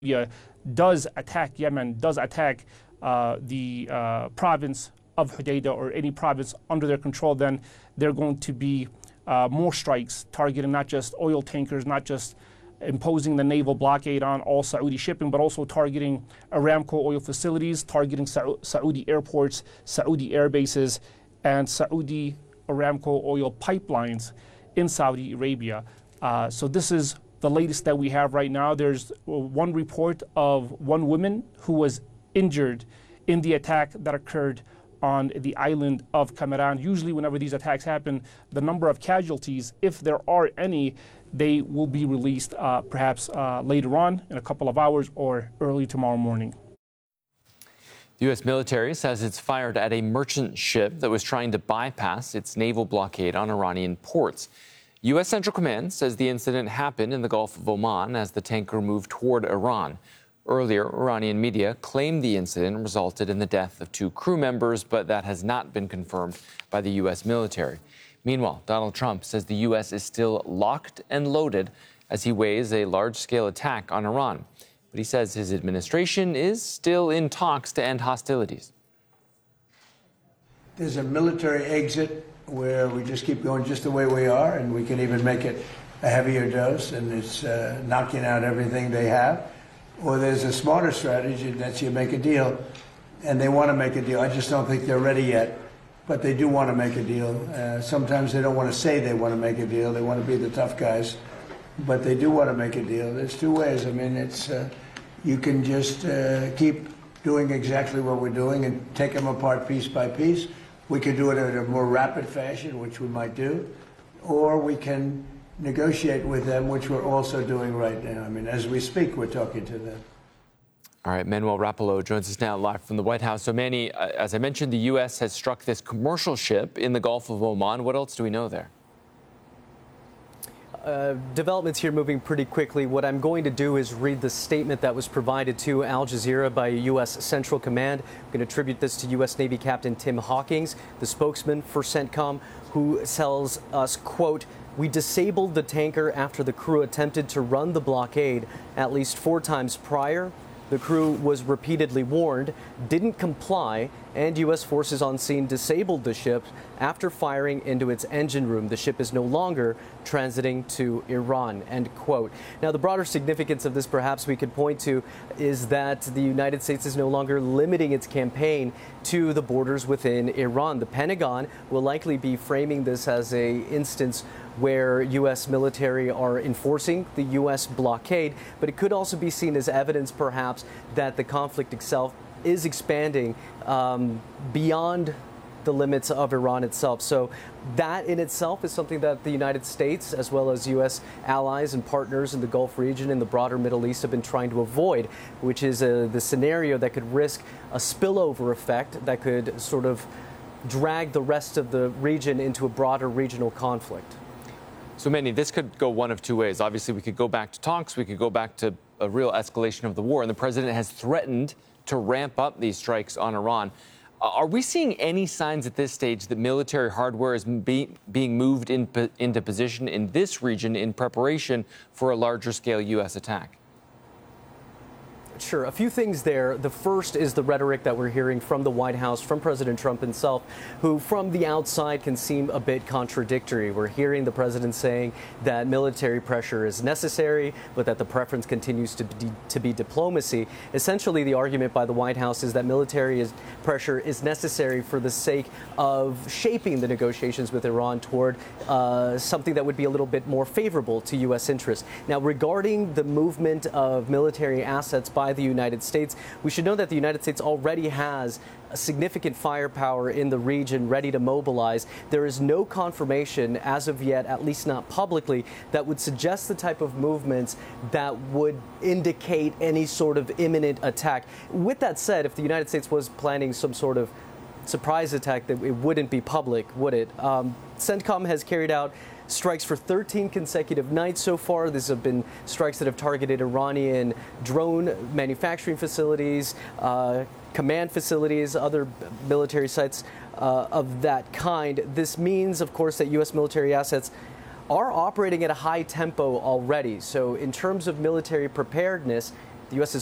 Arabia does attack Yemen, does attack the province of Hodeidah or any province under their control, then they're going to be more strikes targeting not just oil tankers, not just imposing the naval blockade on all Saudi shipping, but also targeting Aramco oil facilities, targeting Saudi airports, Saudi air bases, and Saudi Aramco oil pipelines in Saudi Arabia. So this is the latest that we have right now. There's one report of one woman who was injured in the attack that occurred on the island of Kamaran. Usually whenever these attacks happen, the number of casualties, if there are any, they will be released perhaps later on in a couple of hours or early tomorrow morning. The U.S. military says it's fired at a merchant ship that was trying to bypass its naval blockade on Iranian ports. U.S. Central Command says the incident happened in the Gulf of Oman as the tanker moved toward Iran. Earlier, Iranian media claimed the incident resulted in the death of 2 crew members, but that has not been confirmed by the U.S. military. Meanwhile, Donald Trump says the U.S. is still locked and loaded as he weighs a large-scale attack on Iran. But he says his administration is still in talks to end hostilities. There's a military exit where we just keep going just the way we are, and we can even make it a heavier dose, and it's knocking out everything they have. Or there's a smarter strategy, and that's you make a deal, and they want to make a deal. I just don't think they're ready yet, but they do want to make a deal. Sometimes they don't want to say they want to make a deal. They want to be the tough guys, but they do want to make a deal. There's 2 ways. I mean, it's you can just keep doing exactly what we're doing and take them apart piece by piece. We can do it in a more rapid fashion, which we might do, or we can negotiate with them, which we're also doing right now. I mean, as we speak, we're talking to them. All right, Manuel Rapallo joins us now live from the White House. So, Manny, as I mentioned, the U.S. has struck this commercial ship in the Gulf of Oman. What else do we know there? Developments here moving pretty quickly. What I'm going to do is read the statement that was provided to Al Jazeera by U.S. Central Command. I'm going to attribute this to U.S. Navy Captain Tim Hawkins, the spokesman for CENTCOM, who tells us, quote, "We disabled the tanker after the crew attempted to run the blockade at least 4 times prior. The crew was repeatedly warned, didn't comply, and U.S. forces on scene disabled the ship after firing into its engine room. The ship is no longer transiting to Iran," end quote. Now, the broader significance of this, perhaps we could point to, is that the United States is no longer limiting its campaign to the borders within Iran. The Pentagon will likely be framing this as an instance where U.S. military are enforcing the U.S. blockade, but it could also be seen as evidence, perhaps, that the conflict itself is expanding beyond the limits of Iran itself. So that in itself is something that the United States, as well as U.S. allies and partners in the Gulf region and the broader Middle East, have been trying to avoid, which is the scenario that could risk a spillover effect that could sort of drag the rest of the region into a broader regional conflict. So, Manny, this could go one of 2 ways. Obviously, we could go back to talks. We could go back to a real escalation of the war. And the president has threatened to ramp up these strikes on Iran. Are we seeing any signs at this stage that military hardware is being moved into position in this region in preparation for a larger scale U.S. attack? Sure. A few things there. The first is the rhetoric that we're hearing from the White House, from President Trump himself, who from the outside can seem a bit contradictory. We're hearing the president saying that military pressure is necessary, but that the preference continues to be diplomacy. Essentially, the argument by the White House is that military pressure is necessary for the sake of shaping the negotiations with Iran toward something that would be a little bit more favorable to U.S. interests. Now, regarding the movement of military assets by the United States, we should know that the United States already has a significant firepower in the region ready to mobilize. There is no confirmation as of yet, at least not publicly, that would suggest the type of movements that would indicate any sort of imminent attack. With that said, if the United States was planning some sort of surprise attack, that it wouldn't be public, would it? CENTCOM has carried out strikes for 13 consecutive nights so far. These have been strikes that have targeted Iranian drone manufacturing facilities, command facilities, other military sites of that kind. This means, of course, that U.S. military assets are operating at a high tempo already. So in terms of military preparedness, The U.S. is